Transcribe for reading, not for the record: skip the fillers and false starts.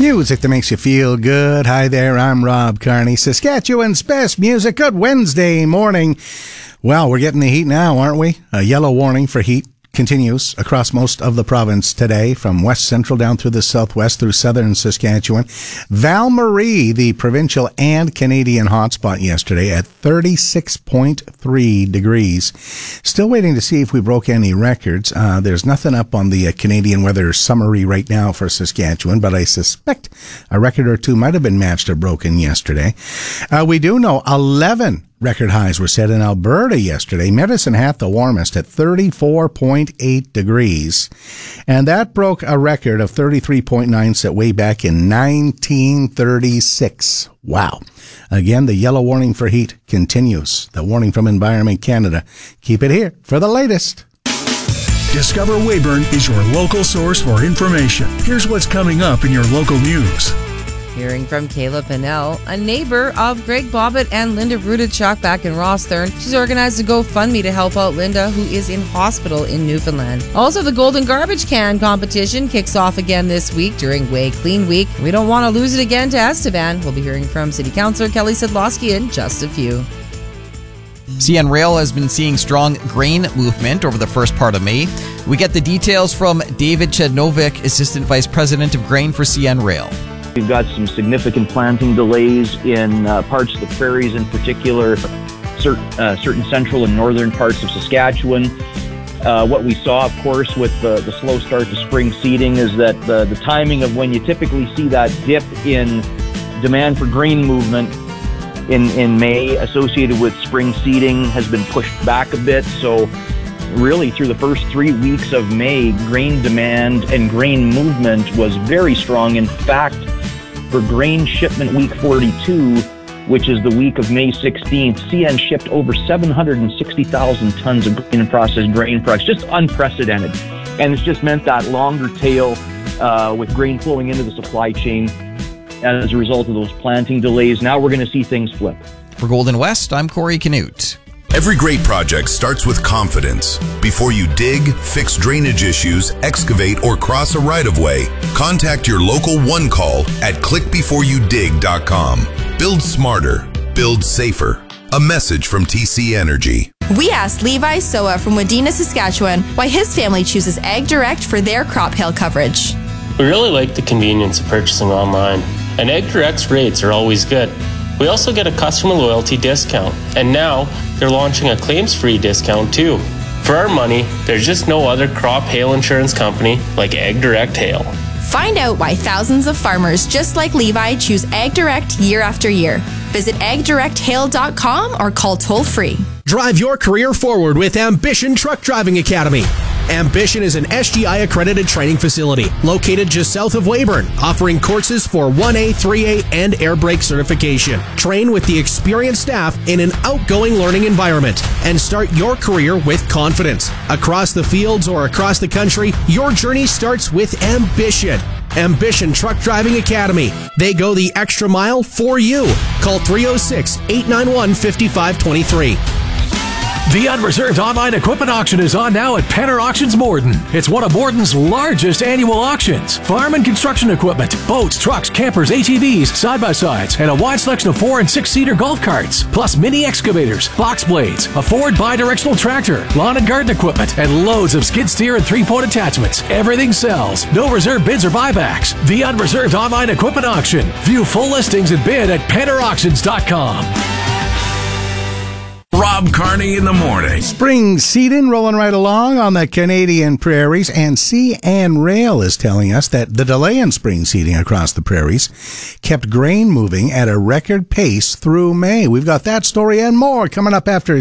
Music that makes you feel good. Hi there, I'm Rob Carney, Saskatchewan's best music. Good Wednesday morning. Well, we're getting the heat now, aren't we? A yellow warning for heat continues across most of the province today, from west central down through the southwest through southern Saskatchewan. Val-Marie, the provincial and Canadian hotspot yesterday at 36.3 degrees. Still waiting to see if we broke any records. There's nothing up on the Canadian weather summary right now for Saskatchewan, but I suspect a record or two might have been matched or broken yesterday. We do know 11 record highs were set in Alberta yesterday. Medicine Hat the warmest at 34.8 degrees. And that broke a record of 33.9 set way back in 1936. Wow. Again, the yellow warning for heat continues. The warning from Environment Canada. Keep it here for the latest. Discover Weyburn is your local source for information. Here's what's coming up in your local news. Hearing from Kayla Pinnell, a neighbor of Greg Bobbitt and Linda Rudachuk back in Rosthern. She's organized a GoFundMe to help out Linda, who is in hospital in Newfoundland. Also, the Golden Garbage Can competition kicks off again this week during Way Clean Week. We don't want to lose it again to Estevan. We'll be hearing from City Councillor Kelly Sedlowski in just a few. CN Rail has been seeing strong grain movement over the first part of May. We get the details from David Chednovic, Assistant Vice President of Grain for CN Rail. We've got some significant planting delays in parts of the prairies, in particular, certain central and northern parts of Saskatchewan. What we saw, of course, with the slow start to spring seeding is that the timing of when you typically see that dip in demand for grain movement in May associated with spring seeding has been pushed back a bit. So really, through the first 3 weeks of May, grain demand and grain movement was very strong. In fact, for grain shipment week 42, which is the week of May 16th, CN shipped over 760,000 tons of grain and processed grain products, just unprecedented. And it's just meant that longer tail with grain flowing into the supply chain as a result of those planting delays. Now we're going to see things flip. For Golden West, I'm Corey Canute. Every great project starts with confidence. Before you dig, fix drainage issues, excavate, or cross a right-of-way, contact your local One Call at clickbeforeyoudig.com. Build smarter. Build safer. A message from TC Energy. We asked Levi Soa from Wadena, Saskatchewan, why his family chooses Ag Direct for their crop hail coverage. We really like the convenience of purchasing online, and Ag Direct's rates are always good. We also get a customer loyalty discount, and now they're launching a claims-free discount too. For our money, there's just no other crop hail insurance company like Ag Direct Hail. Find out why thousands of farmers just like Levi choose Ag Direct year after year. Visit agdirecthail.com or call toll-free. Drive your career forward with Ambition Truck Driving Academy. Ambition is an SGI-accredited training facility located just south of Weyburn, offering courses for 1A, 3A, and air brake certification. Train with the experienced staff in an outgoing learning environment and start your career with confidence. Across the fields or across the country, your journey starts with Ambition. Ambition Truck Driving Academy. They go the extra mile for you. Call 306-891-5523. The Unreserved Online Equipment Auction is on now at Penner Auctions Morden. It's one of Morden's largest annual auctions. Farm and construction equipment, boats, trucks, campers, ATVs, side-by-sides, and a wide selection of 4- and 6-seater golf carts, plus mini excavators, box blades, a Ford bi-directional tractor, lawn and garden equipment, and loads of skid steer and 3-point attachments. Everything sells. No reserve bids or buybacks. The Unreserved Online Equipment Auction. View full listings and bid at PennerAuctions.com. Rob Carney in the morning. Spring seeding rolling right along on the Canadian prairies, and CN Rail is telling us that the delay in spring seeding across the prairies kept grain moving at a record pace through May. We've got that story and more coming up after